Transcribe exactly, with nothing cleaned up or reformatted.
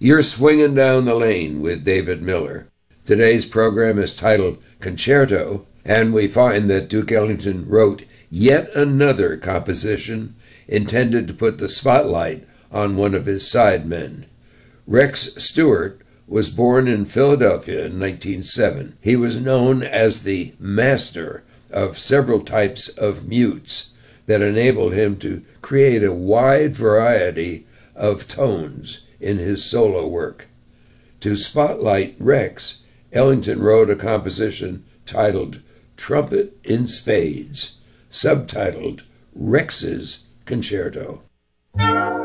You're swinging down the lane with David Miller. Today's program is titled Concerto, and we find that Duke Ellington wrote yet another composition intended to put the spotlight on one of his sidemen. Rex Stewart was born in Philadelphia in nineteen oh seven. He was known as the master of several types of mutes that enabled him to create a wide variety of tones in his solo work. To spotlight Rex, Ellington wrote a composition titled Trumpet in Spades, subtitled Rex's Concerto.